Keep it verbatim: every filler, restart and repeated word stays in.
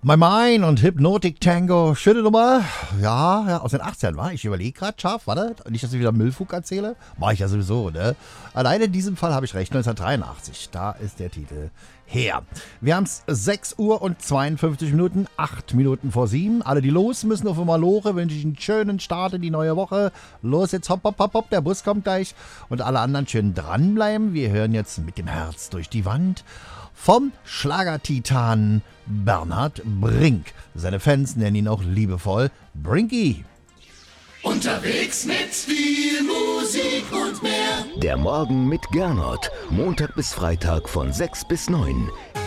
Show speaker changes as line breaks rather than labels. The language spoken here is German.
My Mind und Hypnotic Tango, schöne Nummer. Ja, ja, aus den achtzigern war. Ich überlege gerade scharf, warte, nicht, dass ich wieder Müllfug erzähle. Mach ich ja sowieso, ne? Alleine in diesem Fall habe ich recht, neunzehnhundertdreiundachtzig. Da ist der Titel her. Wir haben es sechs Uhr und zweiundfünfzig Minuten, acht Minuten vor sieben. Alle, die los müssen auf Malore, wünsche ich einen schönen Start in die neue Woche. Los, jetzt hopp, hopp, hopp, hopp, der Bus kommt gleich. Und alle anderen schön dranbleiben. Wir hören jetzt mit dem Herz durch die Wand vom Schlagertitan Bernhard Brink. Seine Fans nennen ihn auch liebevoll Brinky.
Unterwegs mit viel Musik und mehr.
Der Morgen mit Gernot. Montag bis Freitag von sechs bis neun.